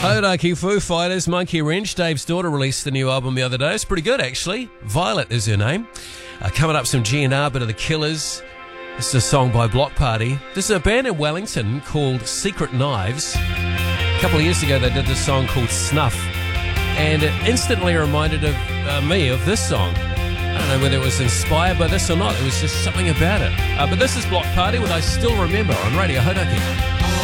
Hodaki, Foo Fighters, Monkey Wrench. Dave's daughter released the new album the other day. It's pretty good, actually. Violet is her name. Coming up, some GNR, bit of The Killers. This is a song by Block Party. There's a band in Wellington called Secret Knives. A couple of years ago, they did this song called Snuff. And it instantly reminded me of this song. I don't know whether it was inspired by this or not. It was just something about it. But this is Block Party, what I still remember on Radio Hodaki.